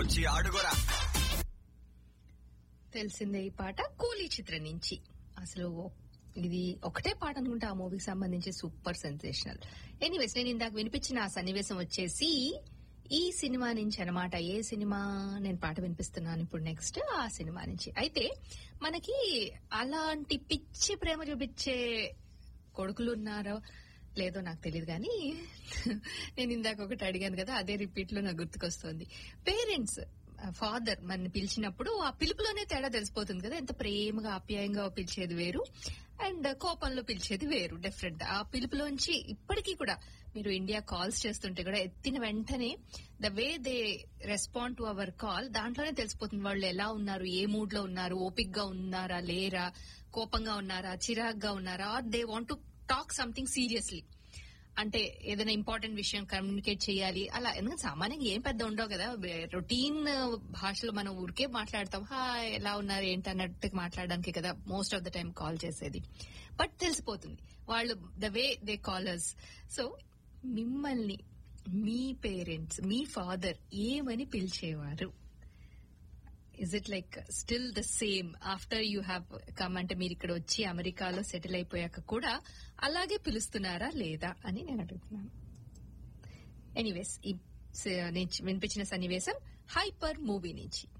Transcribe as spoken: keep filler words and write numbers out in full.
వచ్చి ఆడుకోరా. తెలిసిందే ఈ పాట కూలీ చిత్రం నుంచి. అసలు ఇది ఒకటే పాట అనుకుంటే ఆ మూవీకి సంబంధించి సూపర్ సెన్సేషనల్. ఎనీవేస్, నేను ఇందాక వినిపించిన ఆ సన్నివేశం వచ్చేసి ఈ సినిమా నుంచి అనమాట. ఏ సినిమా నేను పాట వినిపిస్తున్నాను ఇప్పుడు నెక్స్ట్, ఆ సినిమా నుంచి. అయితే మనకి అలాంటి పిచ్చి ప్రేమ చూపించే కొడుకులు ఉన్నారో లేదో నాకు తెలియదు, కానీ నేను ఇందాక ఒకటి అడిగాను కదా, అదే రిపీట్ లో నాకు గుర్తుకొస్తోంది. పేరెంట్స్, ఫాదర్ మన పిలిచినప్పుడు ఆ పిలుపులోనే తేడా తెలిసిపోతుంది కదా. ఎంత ప్రేమగా ఆప్యాయంగా పిలిచేది వేరు, అండ్ కోపంలో పిలిచేది వేరు. డిఫరెంట్. ఆ పిలుపులోంచి ఇప్పటికీ కూడా మీరు ఇండియా కాల్స్ చేస్తుంటే కూడా ఎత్తిన వెంటనే the way they respond to our call, దాంట్లోనే తెలిసిపోతుంది వాళ్ళు ఎలా ఉన్నారు, ఏ మూడ్ లో ఉన్నారు, ఓపిక్ గా ఉన్నారా లేరా, కోపంగా ఉన్నారా, చిరాగ్గా ఉన్నారా, are they want to talk something seriously. అంటే ఏదైనా ఇంపార్టెంట్ విషయం కమ్యూనికేట్ చేయాలి అలా. ఎందుకంటే సామాన్యంగా ఏం పెద్ద ఉండవు కదా, రొటీన్ భాషలో మనం ఊరికే మాట్లాడతాం, హా ఎలా ఉన్నారు ఏంటి అన్నట్టు మాట్లాడడానికి కదా most of the time call చేసేది. బట్ తెలిసిపోతుంది వాళ్ళు the way they callers. So మిమ్మల్ని మీ పేరెంట్స్, మీ ఫాదర్ ఏమని పిలిచేవారు? Is it like still the same after you have come? అంటే మీరు ఇక్కడ వచ్చి అమెరికాలో సెటిల్ అయిపోయాక కూడా అలాగే పిలుస్తున్నారా లేదా అని నేను అడుగుతున్నాను. ఎనీవేస్, ఈ వినిపించిన సన్నివేశం హైపర్ మూవీ నుంచి.